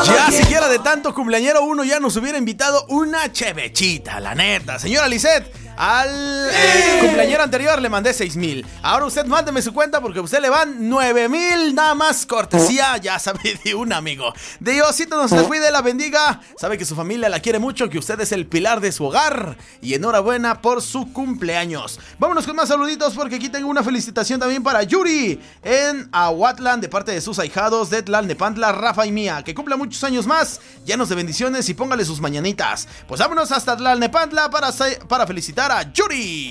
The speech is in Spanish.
Ya siquiera de tanto cumpleañero uno ya nos hubiera invitado una chevechita, la neta. Señora Lisette, al cumpleañero anterior le mandé 6,000. Ahora usted mándeme su cuenta porque a usted le van 9,000 nada más, cortesía, ya sabe, de un amigo. Diosito nos la cuide, la bendiga. Sabe que su familia la quiere mucho, que usted es el pilar de su hogar. Y enhorabuena por su cumpleaños. Vámonos con más saluditos porque aquí tengo una felicitación también para Yuri en Ahuatlán de parte de sus ahijados de Tlalnepantla, Rafa y Mía. Que cumpla muchos años más, llenos de bendiciones y póngale sus mañanitas. Pues vámonos hasta Tlalnepantla para felicitar a Yuri.